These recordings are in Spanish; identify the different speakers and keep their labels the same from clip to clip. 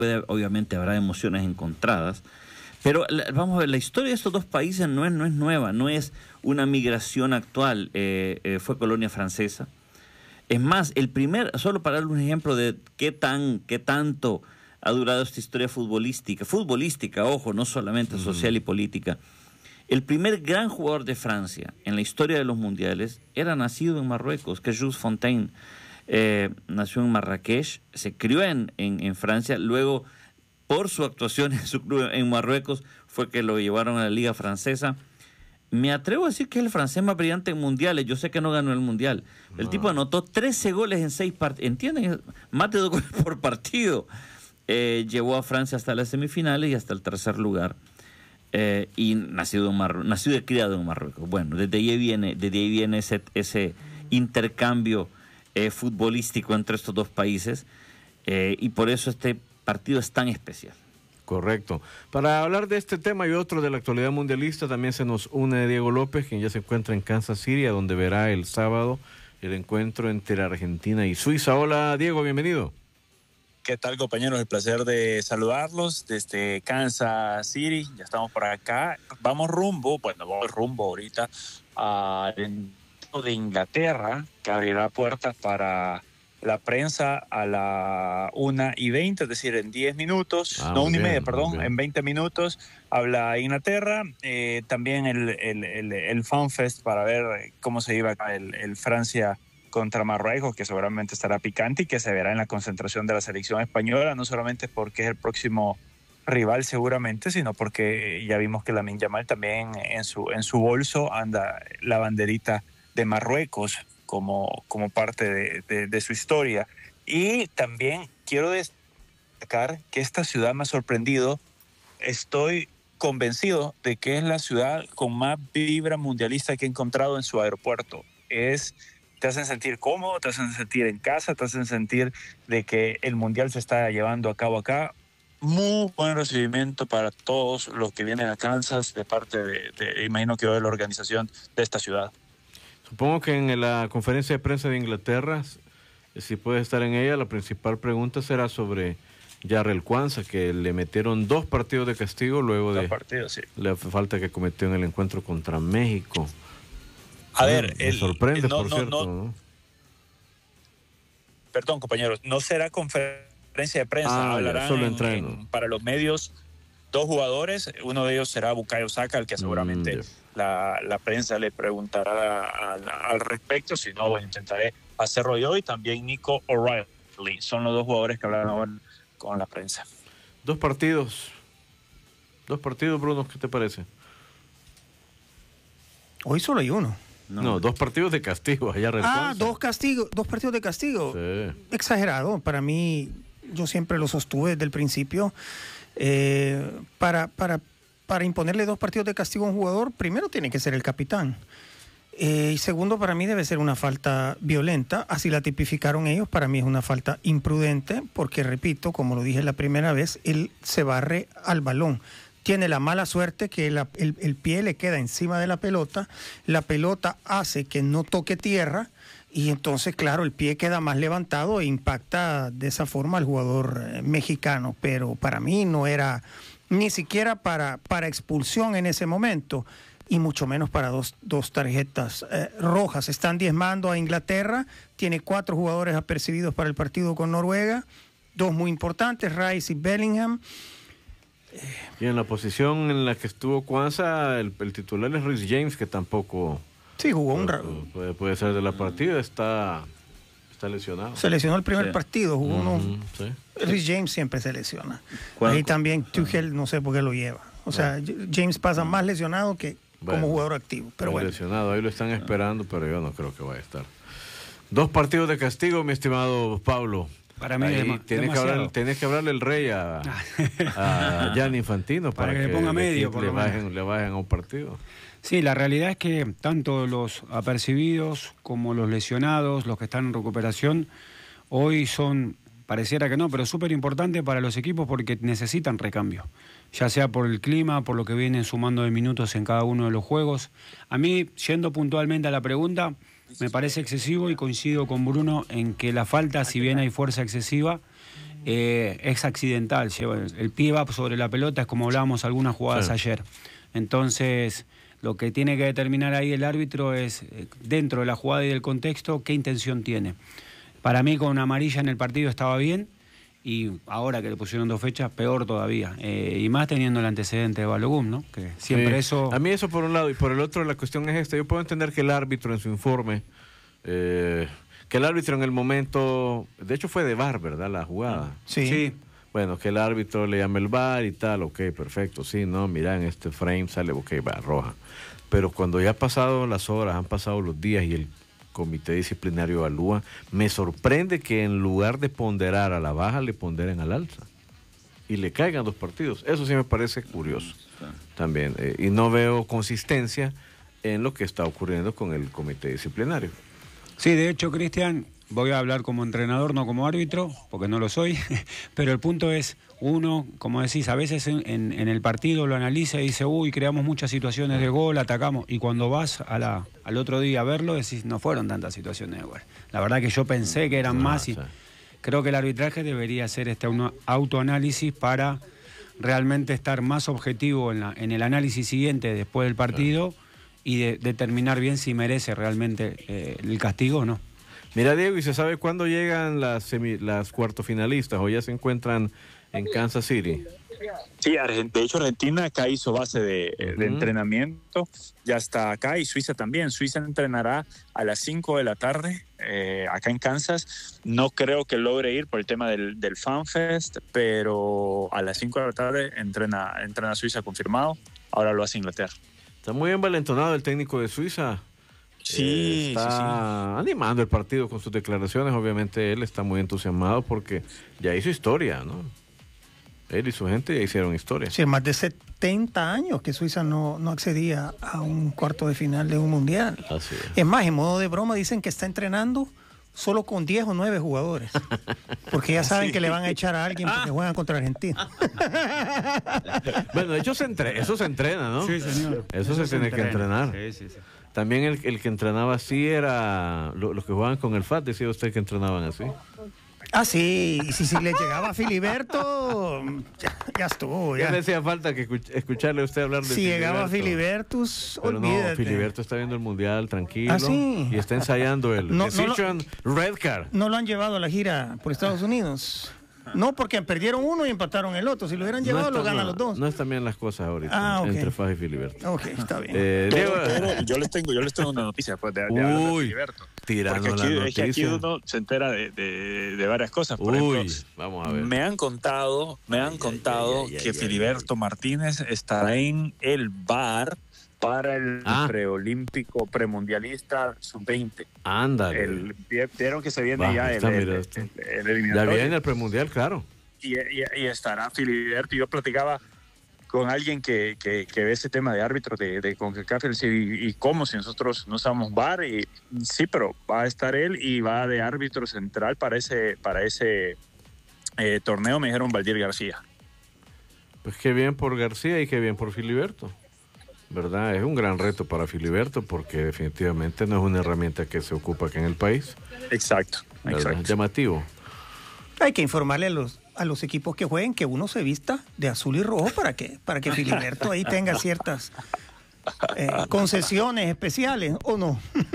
Speaker 1: obviamente habrá emociones encontradas, pero vamos a ver, la historia de estos dos países no es nueva, no es una migración actual, fue colonia francesa. Es más, solo para darle un ejemplo de qué tanto ha durado esta historia futbolística, ojo, no solamente social y política. El primer gran jugador de Francia en la historia de los mundiales era nacido en Marruecos, que es Jules Fontaine. Nació en Marrakech, se crió en Francia, luego por su actuación en su club en Marruecos fue que lo llevaron a la liga francesa. Me atrevo a decir que es el francés más brillante en mundiales. Yo sé que no ganó el mundial. El tipo anotó 13 goles en 6 partidos. ¿Entienden? Más de 2 goles por partido. Llevó a Francia hasta las semifinales y hasta el tercer lugar. Y nacido y criado en Marruecos. Bueno, desde ahí viene ese intercambio futbolístico entre estos dos países. Y por eso este partido es tan especial.
Speaker 2: Correcto. Para hablar de este tema y otro de la actualidad mundialista, también se nos une Diego López, quien ya se encuentra en Kansas City, donde verá el sábado el encuentro entre Argentina y Suiza. Hola, Diego, bienvenido.
Speaker 3: ¿Qué tal, compañeros? El placer de saludarlos desde Kansas City. Ya estamos por acá. Vamos rumbo ahorita al evento de Inglaterra, que abrirá puertas para la prensa a la 1:20, es decir, en 10 minutos, no 1:30, perdón, en 20 minutos habla Inglaterra, también el FanFest para ver cómo se iba acá el Francia contra Marruecos, que seguramente estará picante y que se verá en la concentración de la selección española, no solamente porque es el próximo rival seguramente, sino porque ya vimos que Lamine Yamal también en su bolso anda la banderita de Marruecos como parte de su historia. Y también quiero destacar que esta ciudad me ha sorprendido. Estoy convencido de que es la ciudad con más vibra mundialista que he encontrado en su aeropuerto. Te hacen sentir cómodo, te hacen sentir en casa, te hacen sentir de que el mundial se está llevando a cabo acá. Muy buen recibimiento para todos los que vienen a Kansas de parte imagino que de la organización de esta ciudad.
Speaker 2: Supongo que en la conferencia de prensa de Inglaterra, si puede estar en ella, la principal pregunta será sobre Jarrell Quansah, que le metieron 2 partidos de castigo luego de la falta que cometió en el encuentro contra México.
Speaker 3: A ver,
Speaker 2: me sorprende, por cierto. ¿No?
Speaker 3: Perdón, compañeros, no será conferencia de prensa. Hablarán para los medios 2 jugadores. Uno de ellos será Bukayo Saka, al que seguramente la prensa le preguntará al respecto. Si no, intentaré hacerlo yo. Y también Nico O'Reilly. Son los 2 jugadores que hablarán ahora con la prensa.
Speaker 2: 2 partidos. 2 partidos, Bruno, ¿qué te parece?
Speaker 4: Hoy solo hay uno.
Speaker 2: No, 2 partidos de castigo.
Speaker 4: 2 partidos de castigo. Sí. Exagerado. Para mí, yo siempre lo sostuve desde el principio. Para imponerle 2 partidos de castigo a un jugador, primero tiene que ser el capitán. Y segundo, para mí debe ser una falta violenta. Así la tipificaron ellos. Para mí es una falta imprudente porque, repito, como lo dije la primera vez, él se barre al balón. Tiene la mala suerte que el pie le queda encima de la pelota hace que no toque tierra y entonces, claro, el pie queda más levantado e impacta de esa forma al jugador mexicano, pero para mí no era ni siquiera para expulsión en ese momento y mucho menos para dos tarjetas rojas. Están diezmando a Inglaterra, tiene 4 jugadores apercibidos para el partido con Noruega, 2 muy importantes, Rice y Bellingham.
Speaker 2: Y en la posición en la que estuvo Quansah, el titular es Reece James, que tampoco
Speaker 4: jugó
Speaker 2: puede ser de la partida, está lesionado.
Speaker 4: Se lesionó el primer partido, jugó uno. Sí. Reece James siempre se lesiona. Ahí también Tuchel no sé por qué lo lleva. O sea, James pasa más lesionado que como jugador activo. Pero
Speaker 2: lesionado, ahí lo están esperando, pero yo no creo que vaya a estar. 2 partidos de castigo, mi estimado Pablo.
Speaker 5: Para mí
Speaker 2: tenés que hablarle el rey a Gianni Infantino para que le ponga medio, le bajen a un partido.
Speaker 5: Sí, la realidad es que tanto los apercibidos como los lesionados, los que están en recuperación, hoy son, pareciera que no, pero súper importante para los equipos porque necesitan recambio. Ya sea por el clima, por lo que vienen sumando de minutos en cada uno de los juegos. A mí, yendo puntualmente a la pregunta, me parece excesivo y coincido con Bruno en que la falta, si bien hay fuerza excesiva, es accidental, el pie va sobre la pelota, es como hablábamos algunas jugadas ayer. Entonces, lo que tiene que determinar ahí el árbitro es, dentro de la jugada y del contexto, qué intención tiene. Para mí, con una amarilla en el partido estaba bien, y ahora que le pusieron 2 fechas, peor todavía. Y más teniendo el antecedente de Balogun, ¿no? Que siempre eso...
Speaker 2: A mí eso por un lado, y por el otro la cuestión es esta. Yo puedo entender que el árbitro en su informe, que el árbitro en el momento, de hecho fue de VAR, ¿verdad? La jugada.
Speaker 5: Sí.
Speaker 2: Bueno, que el árbitro le llame el VAR y tal, ok, perfecto, sí, no, mira, en este frame sale, ok, va, roja. Pero cuando ya han pasado las horas, han pasado los días y el comité disciplinario evalúa, me sorprende que en lugar de ponderar a la baja, le ponderen al alza y le caigan 2 partidos. Eso sí me parece curioso también. Y no veo consistencia en lo que está ocurriendo con el comité disciplinario.
Speaker 5: Sí, de hecho, Cristian, voy a hablar como entrenador, no como árbitro, porque no lo soy, pero el punto es, uno, como decís, a veces en el partido lo analiza y dice, uy, creamos muchas situaciones de gol, atacamos, y cuando vas al otro día a verlo, decís, no fueron tantas situaciones de gol. La verdad que yo pensé que eran más, y creo que el arbitraje debería hacer un autoanálisis para realmente estar más objetivo en el análisis siguiente después del partido y determinar bien si merece realmente el castigo o no.
Speaker 2: Mira, Diego, ¿y se sabe cuándo llegan las cuartofinalistas o ya se encuentran en Kansas City?
Speaker 3: Sí, de hecho Argentina acá hizo base de entrenamiento, ya está acá, y Suiza también. Suiza entrenará a las 5 de la tarde acá en Kansas. No creo que logre ir por el tema del FanFest, pero a las 5 de la tarde entrena Suiza confirmado. Ahora lo hace Inglaterra.
Speaker 2: Está muy envalentonado el técnico de Suiza.
Speaker 3: Sí,
Speaker 2: está animando el partido con sus declaraciones. Obviamente él está muy entusiasmado porque ya hizo historia, ¿no? Él y su gente ya hicieron historia.
Speaker 4: Sí, más de 70 años que Suiza no accedía a un cuarto de final de un mundial.
Speaker 2: Así es.
Speaker 4: Es más, en modo de broma dicen que está entrenando solo con 10 o 9 jugadores. Porque ya saben que le van a echar a alguien porque juegan contra Argentina.
Speaker 2: Bueno, de hecho eso se entrena, ¿no?
Speaker 5: Sí, señor.
Speaker 2: Eso se tiene que entrenar.
Speaker 5: Sí.
Speaker 2: También el que entrenaba así era los que jugaban con el FAT, decía usted que entrenaban así.
Speaker 4: Ah, sí, y si le llegaba a Filiberto, ya estuvo.
Speaker 2: Ya le hacía falta que escucharle a usted hablar de
Speaker 4: si
Speaker 2: Filiberto.
Speaker 4: llegaba a Filibertus,
Speaker 2: pero
Speaker 4: olvídate.
Speaker 2: no, Filiberto está viendo el Mundial tranquilo.
Speaker 4: ¿Ah, sí?
Speaker 2: Y está ensayando el Decision Red Card.
Speaker 4: ¿No lo han llevado a la gira por Estados Unidos? No, porque perdieron uno y empataron el otro. Si lo hubieran llevado, lo ganan los dos.
Speaker 2: No están bien las cosas ahorita
Speaker 4: entre
Speaker 2: Faj y Filiberto.
Speaker 4: Ok, está bien.
Speaker 3: Pero yo les tengo una noticia pues, de Filiberto.
Speaker 2: Tirando
Speaker 3: porque
Speaker 2: la noticia.
Speaker 3: Es que aquí uno se entera de varias cosas. Por ejemplo,
Speaker 2: vamos a ver.
Speaker 3: Me han contado que Filiberto Martínez estará en el bar para el preolímpico premundialista sub-20.
Speaker 2: Ándale.
Speaker 3: Vieron que se viene ya el eliminatorio.
Speaker 2: Ya viene el premundial, claro.
Speaker 3: Y estará Filiberto. Yo platicaba con alguien que ve ese tema de árbitros de CONCACAF y cómo si nosotros no usamos VAR. Y sí, pero va a estar él y va de árbitro central para ese torneo, me dijeron Valdir García.
Speaker 2: Pues qué bien por García y qué bien por Filiberto. ¿Verdad? Es un gran reto para Filiberto porque definitivamente no es una herramienta que se ocupa aquí en el país.
Speaker 3: Exacto.
Speaker 2: Llamativo.
Speaker 4: Hay que informarle a los equipos que jueguen que uno se vista de azul y rojo para que Filiberto ahí tenga ciertas concesiones especiales, ¿o no?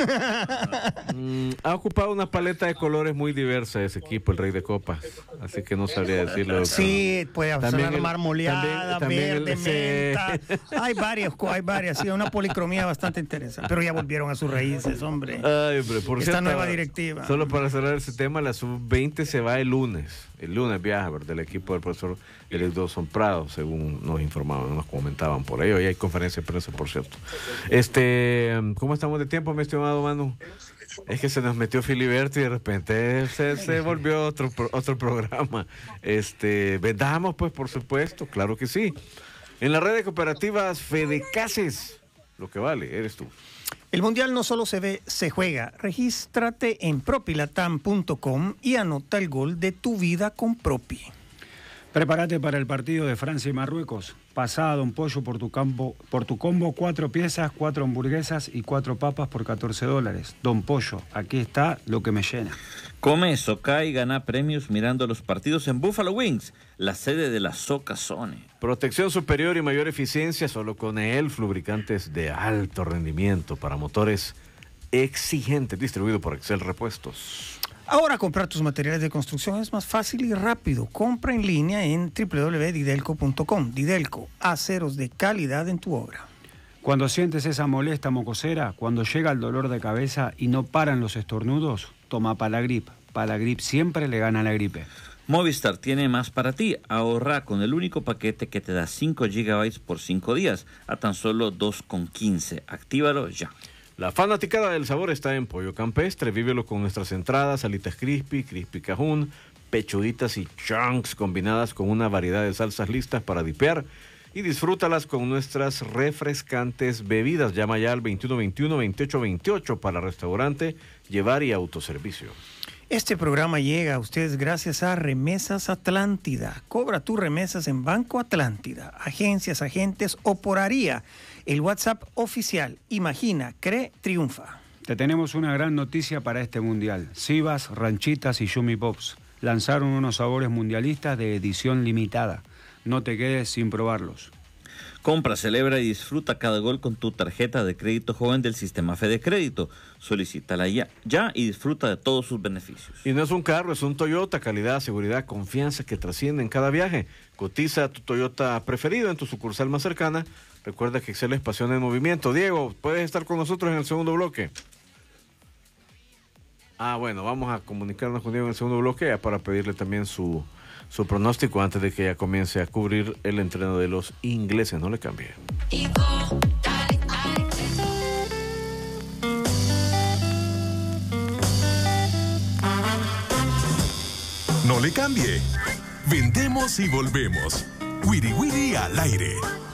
Speaker 2: Ha ocupado una paleta de colores muy diversa ese equipo, el Rey de Copas, así que no sabría decirlo.
Speaker 4: Sí, puede hacer marmoleada,
Speaker 2: también
Speaker 4: verde, menta. Hay varias, sí, una policromía bastante interesante, pero ya volvieron a sus raíces, hombre.
Speaker 2: Ay, hombre, por
Speaker 4: esta
Speaker 2: cierto,
Speaker 4: nueva directiva.
Speaker 2: Solo para cerrar ese tema, la sub-20 se va el lunes. El lunes viaja, ¿verdad? El equipo del profesor Elisdorson Prado, según nos informaban, nos comentaban por ahí. Hoy hay conferencia de prensa, por cierto. ¿Cómo estamos de tiempo, mi estimado Manu? Es que se nos metió Filiberto y de repente se volvió otro programa. Vendamos, pues, por supuesto, claro que sí. En la red de cooperativas Fedecases, lo que vale, eres tú.
Speaker 4: El Mundial no solo se ve, se juega. Regístrate en propilatam.com y anota el gol de tu vida con Propi.
Speaker 5: Prepárate para el partido de Francia y Marruecos. Pasá a Don Pollo por tu combo 4 piezas, 4 hamburguesas y 4 papas por $14. Don Pollo, aquí está lo que me llena.
Speaker 1: Come Soca y gana premios mirando los partidos en Buffalo Wings, la sede de la Soca Zone.
Speaker 2: Protección superior y mayor eficiencia solo con ELF, lubricantes de alto rendimiento para motores exigentes, distribuido por Excel Repuestos.
Speaker 4: Ahora comprar tus materiales de construcción es más fácil y rápido. Compra en línea en www.didelco.com. Didelco, aceros de calidad en tu obra.
Speaker 5: Cuando sientes esa molesta mocosera, cuando llega el dolor de cabeza y no paran los estornudos, toma Palagrip. Palagrip siempre le gana a la gripe.
Speaker 1: Movistar tiene más para ti. Ahorra con el único paquete que te da 5 GB por 5 días a tan solo $2.15. Actívalo ya.
Speaker 2: La fanaticada del sabor está en Pollo Campestre. Vívelo con nuestras entradas, alitas crispy, crispy cajún, pechuditas y chunks combinadas con una variedad de salsas listas para dipear. Y disfrútalas con nuestras refrescantes bebidas. Llama ya al 2121-2828 para restaurante, llevar y autoservicio.
Speaker 4: Este programa llega a ustedes gracias a Remesas Atlántida. Cobra tus remesas en Banco Atlántida, agencias, agentes o por ARIA. El WhatsApp oficial. Imagina, cree, triunfa.
Speaker 5: Te tenemos una gran noticia para este mundial. Sivas, Ranchitas y Yumi Pops lanzaron unos sabores mundialistas de edición limitada. No te quedes sin probarlos.
Speaker 1: Compra, celebra y disfruta cada gol con tu tarjeta de crédito joven del sistema Fede Crédito. Solicítala ya y disfruta de todos sus beneficios.
Speaker 2: Y no es un carro, es un Toyota. Calidad, seguridad, confianza que trasciende en cada viaje. Cotiza tu Toyota preferido en tu sucursal más cercana. Recuerda que Excel es pasión en movimiento. Diego, ¿puedes estar con nosotros en el segundo bloque? Bueno, vamos a comunicarnos con Diego en el segundo bloque ya para pedirle también su pronóstico antes de que ya comience a cubrir el entreno de los ingleses. No le cambie.
Speaker 6: No le cambie. Vendemos y volvemos. Wiri Wiri al aire.